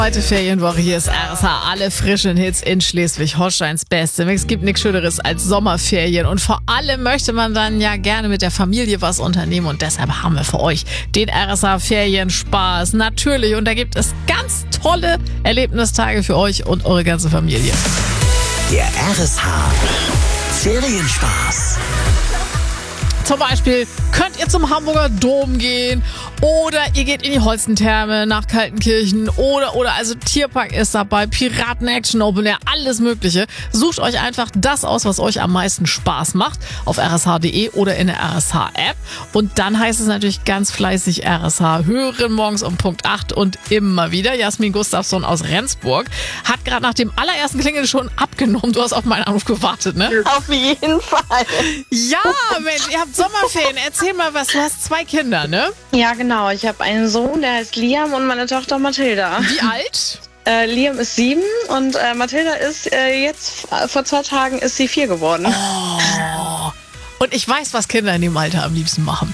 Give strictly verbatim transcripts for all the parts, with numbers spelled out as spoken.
Heute Ferienwoche, hier ist R S H. Alle frischen Hits in Schleswig-Holsteins Beste. Es gibt nichts Schöneres als Sommerferien. Und vor allem möchte man dann ja gerne mit der Familie was unternehmen. Und deshalb haben wir für euch den R S H Ferienspaß. Natürlich. Und da gibt es ganz tolle Erlebnistage für euch und eure ganze Familie. Der R S H Ferienspaß. Zum Beispiel könnt ihr zum Hamburger Dom gehen oder ihr geht in die Holstentherme nach Kaltenkirchen oder, oder also Tierpark ist dabei, Piraten Action Open Air, alles mögliche. Sucht euch einfach das aus, was euch am meisten Spaß macht auf r s h punkt d e oder in der R S H App. Und dann heißt es natürlich ganz fleißig R S H hören morgens um Punkt acht und immer wieder. Jasmin Gustafsson aus Rendsburg hat gerade nach dem allerersten Klingeln schon abgenommen. Du hast auf meinen Anruf gewartet, ne? Auf jeden Fall. Ja, Mensch, ihr habt Sommerferien. Erzähl mal was. Du hast zwei Kinder, ne? Ja, genau. Ich habe einen Sohn, der heißt Liam, und meine Tochter Mathilda. Wie alt? Äh, Liam ist sieben und äh, Mathilda ist äh, jetzt, äh, vor zwei Tagen ist sie vier geworden. Oh. Und ich weiß, was Kinder in dem Alter am liebsten machen.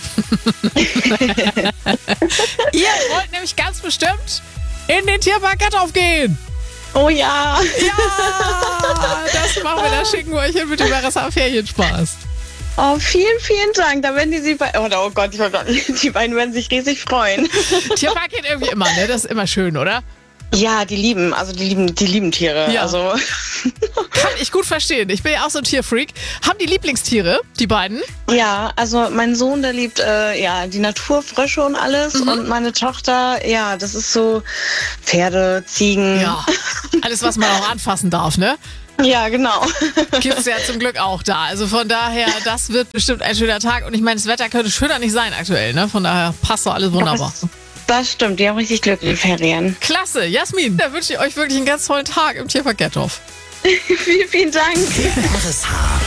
Ihr wollt nämlich ganz bestimmt in den Tierpark Gatow gehen. Oh ja. Ja, das machen wir. Da schicken wir euch hin mit dem R S H Ferienspaß. Oh, vielen, vielen Dank. Da werden die sie bei. Oh, oh Gott, die beiden werden sich riesig freuen. Tierpark geht irgendwie immer, ne? Das ist immer schön, oder? Ja, die lieben, also die lieben, die lieben Tiere. Ja. Also. Kann ich gut verstehen. Ich bin ja auch so ein Tierfreak. Haben die Lieblingstiere, die beiden? Ja, also mein Sohn, der liebt äh, ja die Natur, Frösche und alles. Mhm. Und meine Tochter, ja, das ist so Pferde, Ziegen. Ja, alles, was man auch anfassen darf, ne? Ja, genau. Gibt es ja zum Glück auch da. Also von daher, das wird bestimmt ein schöner Tag. Und ich meine, das Wetter könnte schöner nicht sein aktuell, ne? Von daher passt doch alles wunderbar. Das, das stimmt, die haben richtig Glück in den Ferien. Klasse, Jasmin, da wünsche ich euch wirklich einen ganz tollen Tag im Tierpark Gatow. Vielen, vielen Dank. R S H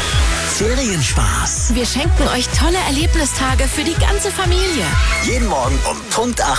Ferienspaß. Wir schenken euch tolle Erlebnistage für die ganze Familie. Jeden Morgen um Punkt acht.